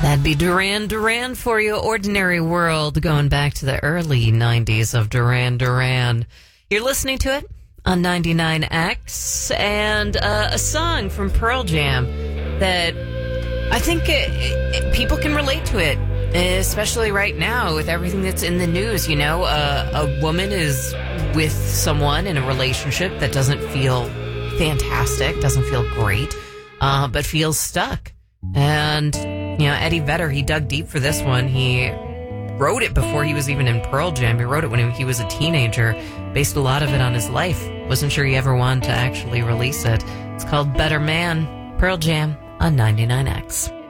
That'd be Duran Duran for you. Ordinary World, going back to the early 90s of Duran Duran. You're listening to it on 99X, and a song from Pearl Jam that I think people can relate to it, especially right now with everything that's in the news. You know, a woman is with someone in a relationship that doesn't feel fantastic, doesn't feel great, but feels stuck. And, you know, Eddie Vedder, he dug deep for this one. He wrote it before he was even in Pearl Jam. He wrote it when he was a teenager, based a lot of it on his life. Wasn't sure he ever wanted to actually release it. It's called Better Man, Pearl Jam on 99X.